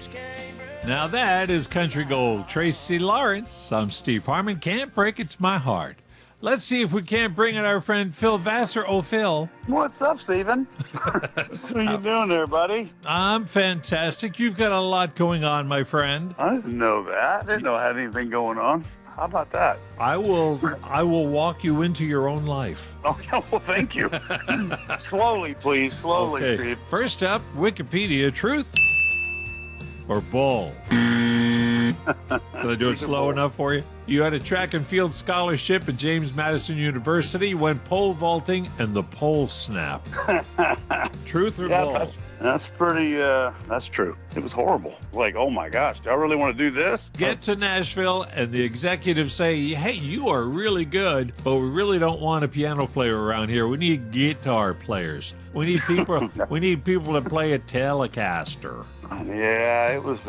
Now that is Country Gold. Tracy Lawrence. I'm Steve Harmon. Can't break it to my heart. Let's see if we can't bring in our friend Phil Vassar. Oh, Phil. What's up, Steven? What are you doing there, buddy? I'm fantastic. You've got a lot going on, my friend. I didn't know that. I didn't know I had anything going on. How about that? I will walk you into your own life. Okay, well, thank you. Slowly, please. Slowly, Okay. Steve. First up, Wikipedia. Truth or bull? Did I do it slow enough for you? You had a track and field scholarship at James Madison University, went pole vaulting, and the pole snap. Truth or bull? That's pretty, that's true. It was horrible. Like, oh my gosh, do I really want to do this? Get to Nashville, and the executives say, hey, you are really good, but we really don't want a piano player around here. We need guitar players. We need people to play a Telecaster. Yeah, it was